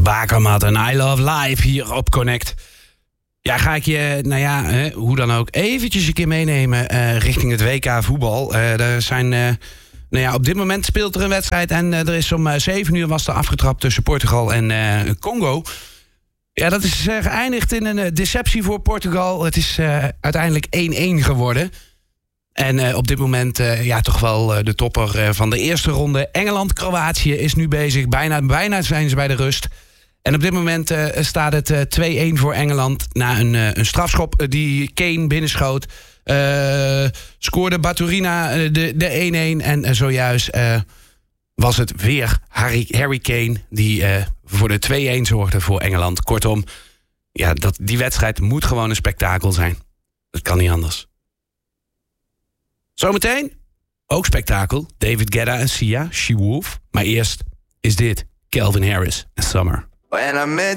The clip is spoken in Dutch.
Bakermat en I Love Live hier op Connect. Ja, ga ik je, hoe dan ook, eventjes een keer meenemen richting het WK voetbal. Er zijn, op dit moment speelt er een wedstrijd en er is om 7 uur was er afgetrapt tussen Portugal en Congo. Ja, dat is geëindigd in een deceptie voor Portugal. Het is uiteindelijk 1-1 geworden. En op dit moment toch wel de topper van de eerste ronde. Engeland-Kroatië is nu bezig. Bijna zijn ze bij de rust. En op dit moment staat het 2-1 voor Engeland. Na een strafschop die Kane binnenschoot. Scoorde Baturina de 1-1. En zojuist was het weer Harry Kane die voor de 2-1 zorgde voor Engeland. Kortom, ja, die wedstrijd moet gewoon een spektakel zijn. Dat kan niet anders. Zometeen, ook spektakel. David Guetta en Sia, She Wolf. Maar eerst is dit Calvin Harris en Summer. When I met